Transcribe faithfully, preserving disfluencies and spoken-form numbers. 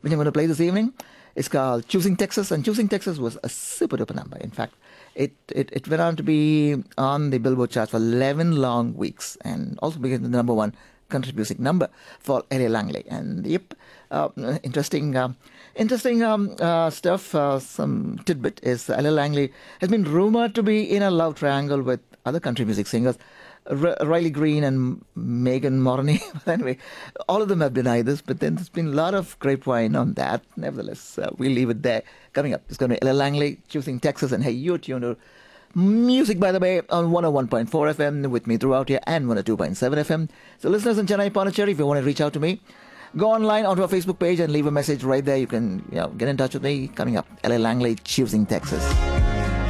which I'm going to play this evening. It's called Choosing Texas, and Choosing Texas was a super duper number. In fact, it, it, it went on to be on the Billboard charts for eleven long weeks and also became the number one country music number for L A. Langley. And yep, uh, interesting uh, interesting um, uh, stuff. Uh, some tidbit is L A. Langley has been rumored to be in a love triangle with other country music singers, R- Riley Green and Megan Moroney. Anyway, all of them have denied this, but then there's been a lot of grapevine on that. Nevertheless, uh, we'll leave it there. Coming up, it's going to be L A. Langley, Choosing Texas, and hey, you're tuned to music, by the way, on one oh one point four F M with me throughout here and one oh two point seven F M. So listeners in Chennai, Pondicherry, if you want to reach out to me, go online onto our Facebook page and leave a message right there. You can you know, get in touch with me. Coming up, L A. Langley, Choosing Texas.